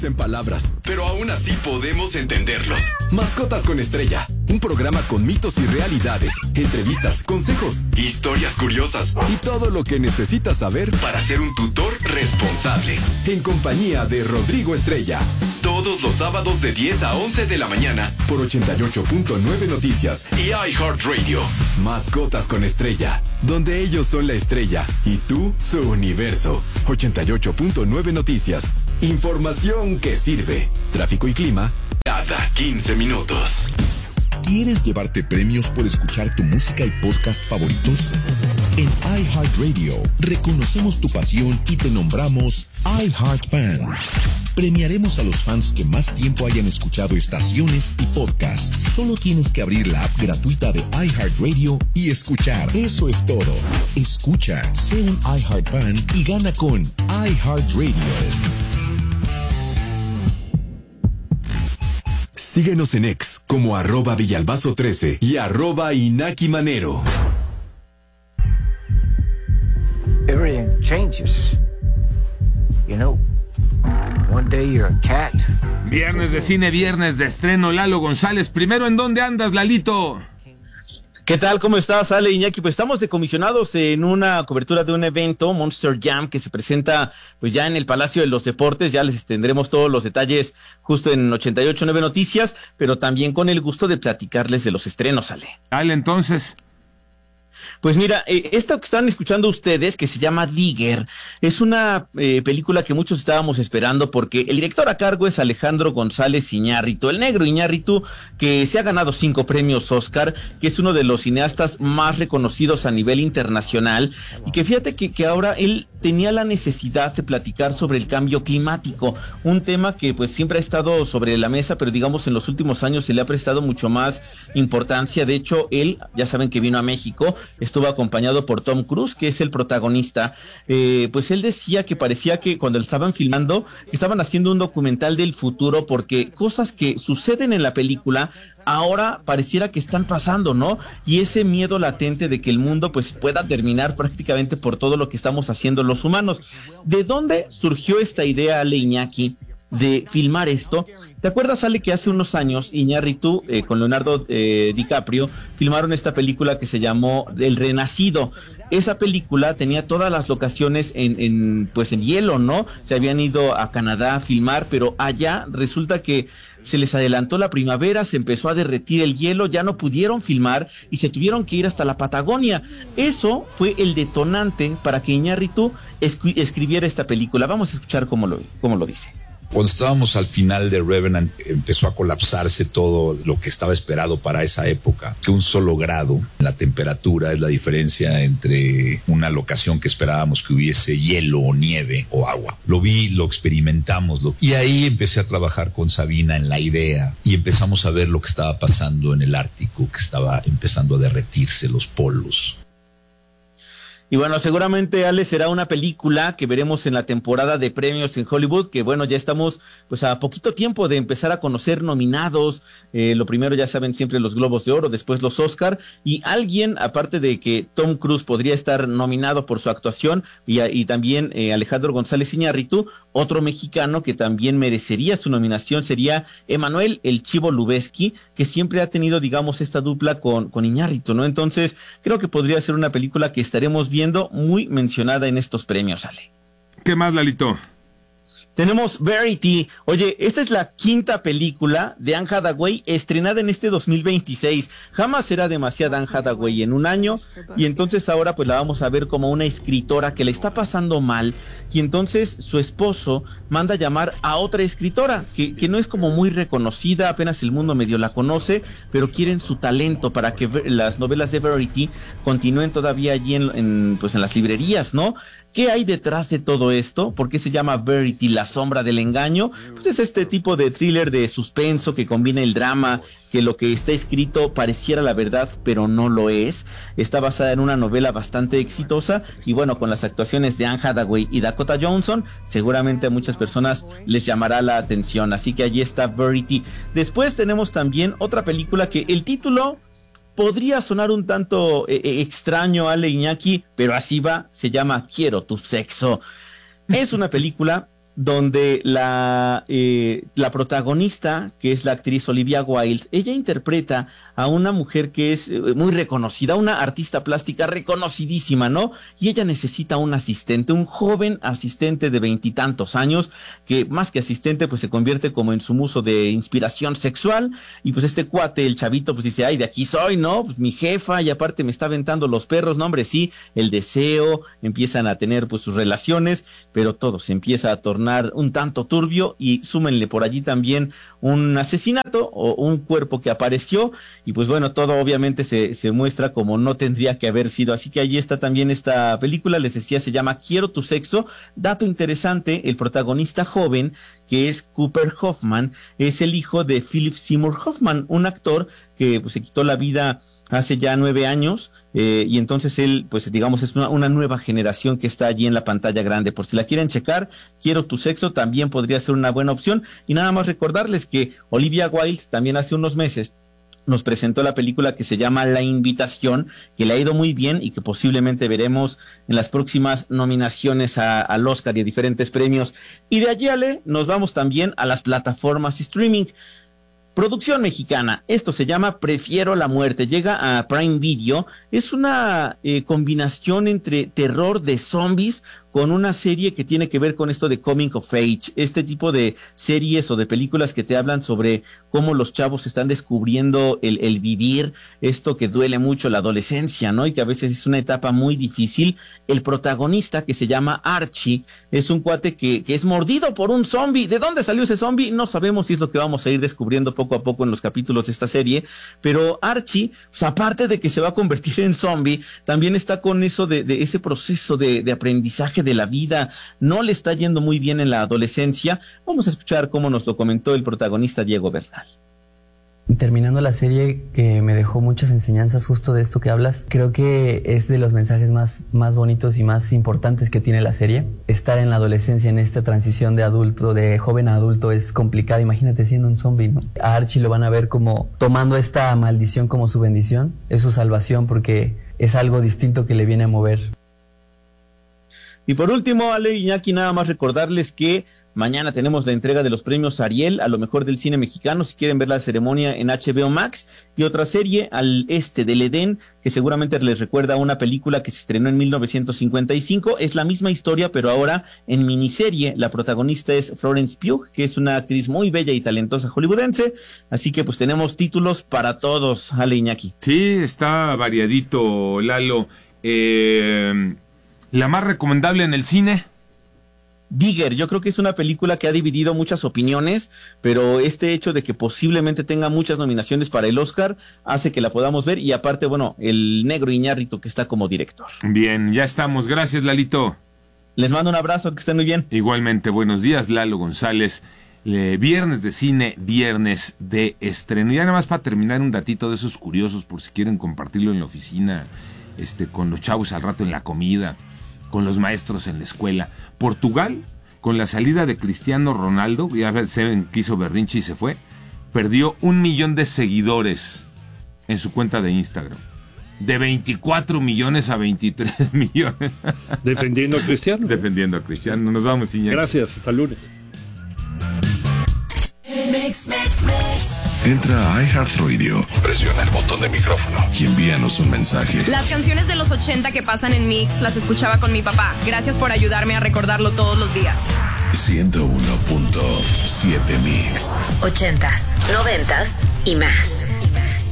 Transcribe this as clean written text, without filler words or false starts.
En palabras, pero aún así podemos entenderlos. Mascotas con Estrella, un programa con mitos y realidades, entrevistas, consejos, historias curiosas y todo lo que necesitas saber para ser un tutor responsable. En compañía de Rodrigo Estrella, todos los sábados de 10 a 11 de la mañana por 88.9 Noticias y iHeartRadio. Mascotas con Estrella, donde ellos son la estrella y tú su universo. 88.9 Noticias. Información que sirve. Tráfico y clima cada 15 minutos. ¿Quieres llevarte premios por escuchar tu música y podcast favoritos? En iHeartRadio reconocemos tu pasión y te nombramos iHeartFan. Premiaremos a los fans que más tiempo hayan escuchado estaciones y podcasts. Solo tienes que abrir la app gratuita de iHeartRadio y escuchar. Eso es todo. Escucha, sé un iHeartFan y gana con iHeartRadio. Síguenos en X como @Villalbazo13 y @InakiManero. Everything changes. You know, one day you're a cat. Viernes de cine, viernes de estreno. Lalo González, primero, ¿en dónde andas, Lalito? ¿Qué tal? ¿Cómo estás, Ale, Iñaki? Pues estamos decomisionados en una cobertura de un evento, Monster Jam, que se presenta pues ya en el Palacio de los Deportes. Ya les tendremos todos los detalles justo en 88.9 Noticias, pero también con el gusto de platicarles de los estrenos, Ale. Dale, entonces. Pues mira, esta que están escuchando ustedes, que se llama Digger, es una película que muchos estábamos esperando porque el director a cargo es Alejandro González Iñárritu, el negro Iñárritu, que se ha ganado 5 premios Oscar, que es uno de los cineastas más reconocidos a nivel internacional, y que fíjate que ahora él tenía la necesidad de platicar sobre el cambio climático, un tema que pues siempre ha estado sobre la mesa, pero digamos en los últimos años se le ha prestado mucho más importancia. De hecho, él, ya saben que vino a México, estuvo acompañado por Tom Cruise, que es el protagonista. Pues él decía que parecía que cuando lo estaban filmando, estaban haciendo un documental del futuro, porque cosas que suceden en la película ahora pareciera que están pasando, ¿no? Y ese miedo latente de que el mundo pues pueda terminar prácticamente por todo lo que estamos haciendo los humanos. ¿De dónde surgió esta idea, Ale, Iñaki, de filmar esto? ¿Te acuerdas, Ale, que hace unos años Iñárritu con Leonardo DiCaprio filmaron esta película que se llamó El Renacido? Esa película tenía todas las locaciones en hielo, ¿no? Se habían ido a Canadá a filmar, pero allá resulta que se les adelantó la primavera, se empezó a derretir el hielo, ya no pudieron filmar y se tuvieron que ir hasta la Patagonia. Eso fue el detonante para que Iñárritu escribiera esta película. Vamos a escuchar cómo lo dice. Cuando estábamos al final de Revenant, empezó a colapsarse todo lo que estaba esperado para esa época, que un solo grado, la temperatura es la diferencia entre una locación que esperábamos que hubiese hielo o nieve o agua. Lo vi, lo experimentamos, y ahí empecé a trabajar con Sabina en la idea y empezamos a ver lo que estaba pasando en el Ártico, que estaba empezando a derretirse los polos. Y bueno, seguramente, Ale, será una película que veremos en la temporada de premios en Hollywood, que bueno, ya estamos pues a poquito tiempo de empezar a conocer nominados. Lo primero, ya saben, siempre los Globos de Oro, después los Oscar, y alguien, aparte de que Tom Cruise podría estar nominado por su actuación, y también Alejandro González Iñárritu, otro mexicano que también merecería su nominación sería Emanuel El Chivo Lubezki, que siempre ha tenido, digamos, esta dupla con Iñárritu, ¿no? Entonces, creo que podría ser una película que estaremos viendo muy mencionada en estos premios, Ale. ¿Qué más, Lalito? Tenemos Verity. Oye, esta es la 5ª película de Anne Hathaway estrenada en este 2026. Jamás será demasiada Anne Hathaway en un año, y entonces ahora pues la vamos a ver como una escritora que le está pasando mal, y entonces su esposo manda a llamar a otra escritora que no es como muy reconocida, apenas el mundo medio la conoce, pero quieren su talento para que las novelas de Verity continúen todavía allí en las librerías, ¿no? ¿Qué hay detrás de todo esto? ¿Por qué se llama Verity, la sombra del engaño? Pues es este tipo de thriller de suspenso que combina el drama, que lo que está escrito pareciera la verdad, pero no lo es. Está basada en una novela bastante exitosa, y bueno, con las actuaciones de Anne Hathaway y Dakota Johnson, seguramente a muchas personas les llamará la atención. Así que allí está Verity. Después tenemos también otra película que el título podría sonar un tanto extraño, Ale, Iñaki, pero así va, se llama Quiero tu sexo. Es una película donde la protagonista, que es la actriz Olivia Wilde, ella interpreta a una mujer que es muy reconocida, una artista plástica reconocidísima, ¿no? Y ella necesita un asistente, un joven asistente de 20 y tantos años, que más que asistente, pues se convierte como en su muso de inspiración sexual, y pues este cuate, el chavito, pues dice, ay, de aquí soy, ¿no? Pues mi jefa, y aparte me está aventando los perros, no, hombre, sí, el deseo, empiezan a tener pues sus relaciones, pero todo se empieza a tornar un tanto turbio, y súmenle por allí también un asesinato o un cuerpo que apareció, y pues bueno, todo obviamente se muestra como no tendría que haber sido. Así que allí está también esta película, les decía, se llama Quiero tu sexo. Dato interesante, el protagonista joven, que es Cooper Hoffman, es el hijo de Philip Seymour Hoffman, un actor que pues se quitó la vida hace ya 9 años, y entonces él, pues digamos, es una nueva generación que está allí en la pantalla grande. Por si la quieren checar, Quiero tu sexo también podría ser una buena opción. Y nada más recordarles que Olivia Wilde también hace unos meses nos presentó la película que se llama La Invitación, que le ha ido muy bien y que posiblemente veremos en las próximas nominaciones al Oscar y a diferentes premios. Y de allí, Ale, nos vamos también a las plataformas streaming. Producción mexicana, esto se llama Prefiero la muerte, llega a Prime Video, es una combinación entre terror de zombies con una serie que tiene que ver con esto de coming of age, este tipo de series o de películas que te hablan sobre cómo los chavos están descubriendo el vivir, esto que duele mucho, la adolescencia, ¿no? Y que a veces es una etapa muy difícil. El protagonista, que se llama Archie, es un cuate que es mordido por un zombie. ¿De dónde salió ese zombie? No sabemos, si es lo que vamos a ir descubriendo poco a poco en los capítulos de esta serie, pero Archie, pues aparte de que se va a convertir en zombie, también está con eso de ese proceso de aprendizaje de la vida. No le está yendo muy bien en la adolescencia. Vamos a escuchar cómo nos lo comentó el protagonista Diego Bernal. Terminando la serie, que me dejó muchas enseñanzas justo de esto que hablas, creo que es de los mensajes más bonitos y más importantes que tiene la serie. Estar en la adolescencia, en esta transición de adulto, de joven a adulto, es complicado. Imagínate siendo un zombie, ¿no? A Archie lo van a ver como tomando esta maldición como su bendición, es su salvación, porque es algo distinto que le viene a mover. Y por último, Ale, Iñaki, nada más recordarles que mañana tenemos la entrega de los premios Ariel a lo mejor del cine mexicano, si quieren ver la ceremonia en HBO Max, y otra serie, Al Este del Edén, que seguramente les recuerda a una película que se estrenó en 1955, es la misma historia, pero ahora en miniserie. La protagonista es Florence Pugh, que es una actriz muy bella y talentosa hollywoodense, así que pues tenemos títulos para todos, Ale, Iñaki. Sí, está variadito, Lalo. ¿La más recomendable en el cine? Digger, yo creo que es una película que ha dividido muchas opiniones, pero este hecho de que posiblemente tenga muchas nominaciones para el Oscar hace que la podamos ver, y aparte, bueno, el negro Iñárritu que está como director. Bien, ya estamos. Gracias, Lalito. Les mando un abrazo, que estén muy bien. Igualmente, buenos días, Lalo González. Viernes de cine, viernes de estreno. Y ya nada más para terminar, un datito de esos curiosos, por si quieren compartirlo en la oficina, con los chavos al rato en la comida, con los maestros en la escuela. Portugal, con la salida de Cristiano Ronaldo, ya saben que hizo berrinche y se fue, perdió 1 millón de seguidores en su cuenta de Instagram. De 24 millones a 23 millones. Defendiendo a Cristiano. Defendiendo a Cristiano. Nos vamos, Iñaki. Gracias, hasta lunes. Entra a iHeartRadio, presiona el botón de micrófono y envíanos un mensaje. Las canciones de los 80 que pasan en Mix las escuchaba con mi papá. Gracias por ayudarme a recordarlo todos los días. 101.7 Mix. 80s, 90s y más.